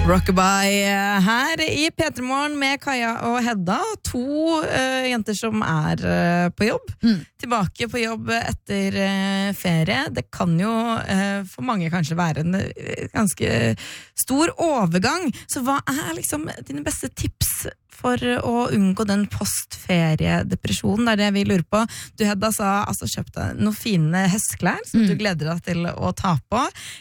Rockabye her i P3morgen med Kaja og Hedda. To jenter som på jobb. Tilbake på jobb etter ferie. Det kan jo for mange kanskje være en ganske stor overgang. Så hva liksom dine beste tips for å unngå den postferiedepresjonen? Det det vi lurer på. Du, Hedda, sa kjøp deg noen fine hestklær som du gleder deg til å ta på.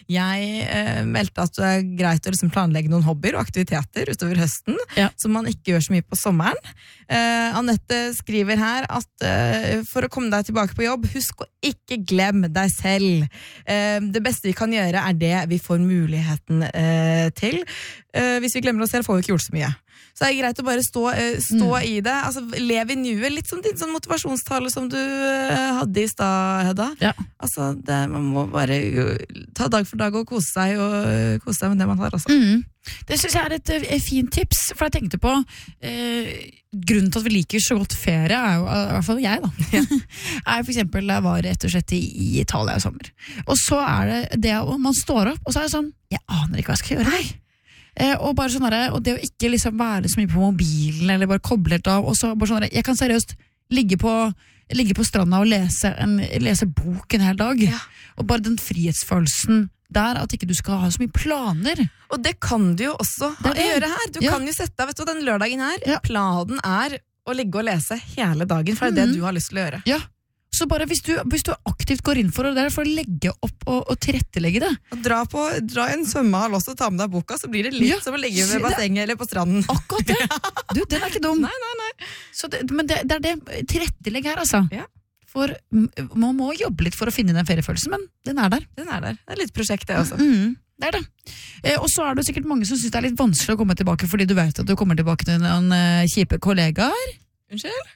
Jeg meldte at det greit å liksom planlegge noen hobbyer og aktiviteter utover høsten, som man ikke gjør så mye på sommeren. Annette skriver her at for å komme deg tilbake på jobb, husk å ikke glemme deg selv. Det beste vi kan gjøre det vi får muligheten til. Hvis vi glemmer oss selv, får vi ikke gjort så mye. Så det greit å bare stå i det. Altså, lev i nuet, litt som din sånn motivasjonstale som du hadde i stad, Hedda. Ja. Altså, man må bare ta dag for dag og kose seg med det man har også. Det synes jeg et fint tips, for jeg tenkte på grunnen til at vi liker så godt ferie jo, i hvert fall jeg da, for eksempel jeg var rett og slett i Italia i sommer. Og så det man står opp, og så det sånn, jeg aner ikke hva jeg skal gjøre her. Og bare sånn og det å ikke liksom være så mye på mobilen eller bare koble helt av, og så bare sånn jeg kan seriøst ligge på stranda og lese bok en hel dag, og bare den frihetsfølelsen der, at ikke du skal ha så mye planer. Og det kan du jo også gjøre her. Du kan jo sette deg, vet du, den lørdagen her, planen å ligge og lese hele dagen, for det du har lyst til å gjøre. Ja. Så bare hvis du aktivt går inn for det for å legge opp og tilrettelegge det. Og dra i en svømmehall også, ta med deg boka, så blir det litt som å ligge ved bassenget eller på stranden. Akkurat det! Du, den ikke dum. Nei. Så men det det tilrettelegg her, altså. Ja. For man må jobbe litt for å finne den feriefølelsen, men den der. Den der. Det litt prosjekt det også. Det det. Og så det sikkert mange som synes det litt vanskelig å komme tilbake, fordi du vet at du kommer tilbake til noen kjipe kollegaer. Unnskyld?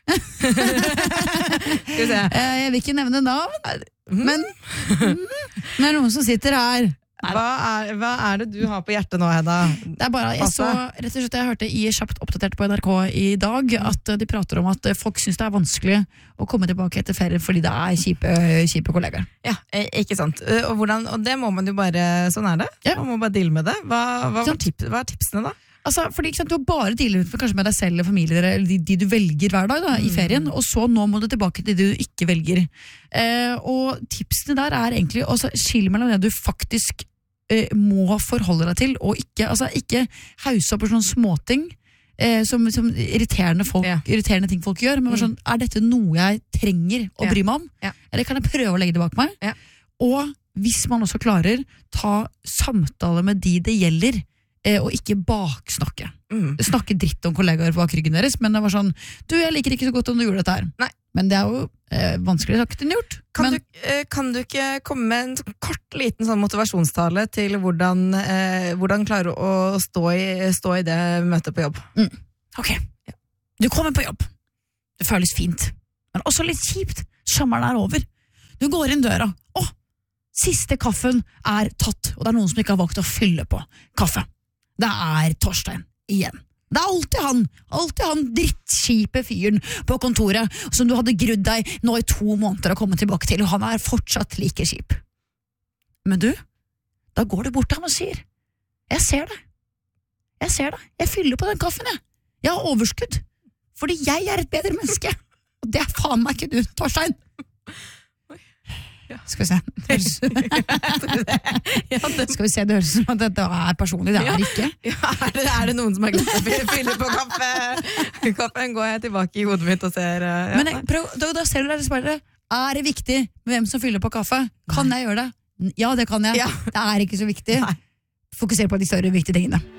Skal vi se. Jeg vil ikke nevne navn, men det noen som sitter her. Hva det du har på hjertet nå, Hedda? Det bare, rett og slett, jeg hørte i Kjapt oppdatert på NRK i dag at de prater om at folk synes det vanskelig å komme tilbake etter ferie fordi det kjipe kollegaer. Ja, ikke sant. Og det må man jo bare, sånn det. Man må bare deale med det. Hva tipsene da? Altså, fordi du har bare dealet kanskje med deg selv eller familie eller de du velger hver dag da, i ferien, og så nå må du tilbake til de du ikke velger. Og tipsene der egentlig å skille mellom det du faktisk må forholde deg til, og ikke hause opp på sånne småting som irriterende ting folk gjør, men sånn, dette noe jeg trenger å bry meg om? Eller kan jeg prøve å legge det bak meg? Og hvis man også klarer, ta samtale med de det gjelder, og ikke baksnakke. Snakke dritt om kollegaer bak ryggen deres, men det var sånn, du, jeg liker ikke så godt om du gjorde dette her. Nei. Men det jo vanskelig sagt enn gjort. Kan du ikke komme med en kort liten sånn motivasjonstale til hvordan klare å stå i det møtet på jobb? Ok, du kommer på jobb. Det føles fint, men også litt kjipt. Sommeren over. Du går inn døra. Siste kaffen tatt, og det noen som ikke har valgt å fylle på kaffe. Det Torstein igjen. Det alltid han drittkjipe fyren på kontoret som du hadde grudd deg nå i 2 måneder å komme tilbake til, og han fortsatt like kjip. Men du, da går du bort til han og sier, jeg ser deg, jeg fyller på den kaffen jeg har overskudd, fordi jeg et bedre menneske, og det faen meg ikke du, Torstein. Skal vi se. Skal vi se, det høres som at dette personlig, det ikke. Ja, det noen som har glemt å fylle på kaffe? Kaffen går jeg tilbake i hodet mitt og ser. Men da ser du deg spørre, det viktig med hvem som fyller på kaffe? Kan jeg gjøre det? Ja, det kan jeg. Det ikke så viktig. Fokuser på de større viktige tingene.